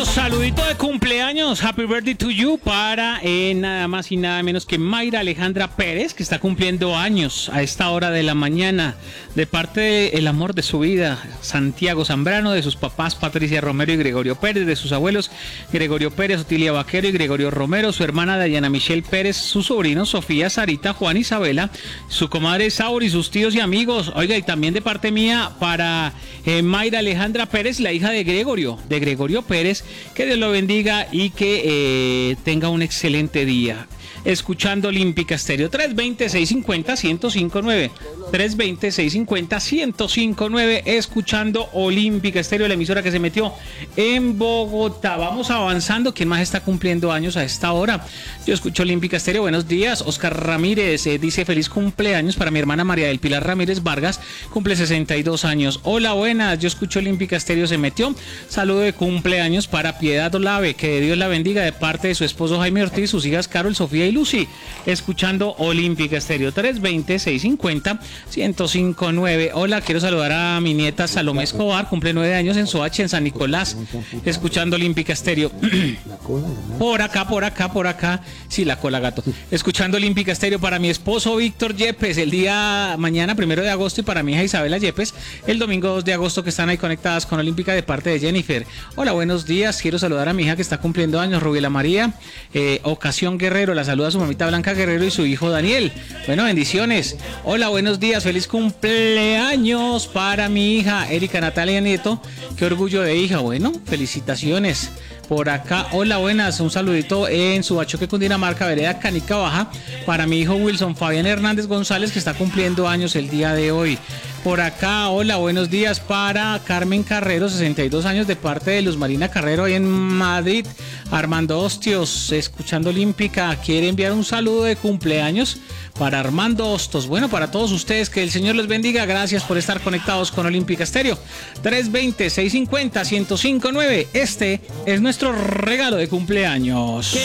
Bueno, saludito de cumpleaños, happy birthday to you para nada más y nada menos que Mayra Alejandra Pérez, que está cumpliendo años a esta hora de la mañana, de parte del amor de su vida, Santiago Zambrano, de sus papás Patricia Romero y Gregorio Pérez, de sus abuelos Gregorio Pérez, Otilia Vaquero y Gregorio Romero, su hermana Dayana Michelle Pérez, sus sobrinos Sofía, Sarita, Juan, Isabela, su comadre Sauri, sus tíos y amigos. Oiga, y también de parte mía para Mayra Alejandra Pérez, la hija de Gregorio Pérez. Que Dios lo bendiga y que tenga un excelente día. Escuchando Olímpica Estéreo 320-650-1059. 320-650-1059. Escuchando Olímpica Estéreo, la emisora que se metió en Bogotá. Vamos avanzando. ¿Quién más está cumpliendo años a esta hora? Yo escucho Olímpica Estéreo. Buenos días. Oscar Ramírez dice feliz cumpleaños para mi hermana María del Pilar Ramírez Vargas. Cumple 62 años. Hola, buenas. Yo escucho Olímpica Estéreo, se metió. Saludo de cumpleaños para Piedad Olave. Que Dios la bendiga, de parte de su esposo Jaime Ortiz, sus hijas Carol, Sofía y Lucy. Escuchando Olímpica Estéreo 320-650-1059. Hola, quiero saludar a mi nieta Salomé Escobar, cumple 9 años en Soacha, en San Nicolás, escuchando Olímpica Estéreo. Por acá. Sí, la cola, gato. Escuchando Olímpica Estéreo para mi esposo Víctor Yepes, el día mañana 1 de agosto, y para mi hija Isabela Yepes, el domingo 2 de agosto, que están ahí conectadas con Olímpica, de parte de Jennifer. Hola, buenos días. Quiero saludar a mi hija que está cumpliendo años, Rubiela María Ocasión Guerrero. La saluda a su mamita Blanca Guerrero y su hijo Daniel. Bueno, bendiciones. Hola, buenos días. Feliz cumpleaños para mi hija Erika Natalia Nieto. Qué orgullo de hija. Bueno, felicitaciones. Por acá, hola, buenas, un saludito en Subachoque, Cundinamarca, vereda Canica Baja, para mi hijo Wilson Fabián Hernández González, que está cumpliendo años el día de hoy. Por acá, hola, buenos días para Carmen Carrero, 62 años, de parte de Luz Marina Carrero, ahí en Madrid. Armando Hostios, escuchando Olímpica, quiere enviar un saludo de cumpleaños para Armando Hostos. Bueno, para todos ustedes, que el Señor los bendiga. Gracias por estar conectados con Olímpica Estéreo. 320-650-1059. Este es nuestro regalo de cumpleaños.